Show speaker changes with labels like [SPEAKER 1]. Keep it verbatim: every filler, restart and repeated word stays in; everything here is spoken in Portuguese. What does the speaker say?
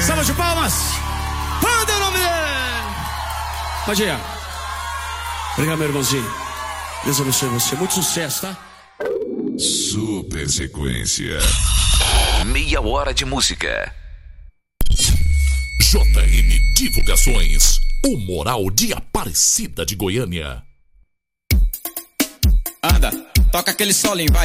[SPEAKER 1] Salva de palmas. Manda o nome dele. Pode ir. Obrigado, meu irmãozinho. Deus abençoe você. Muito sucesso, tá?
[SPEAKER 2] Super sequência.
[SPEAKER 3] Meia hora de música.
[SPEAKER 2] J M Divulgações. O Moral de Aparecida de Goiânia.
[SPEAKER 4] Anda, toca aquele solinho, vai.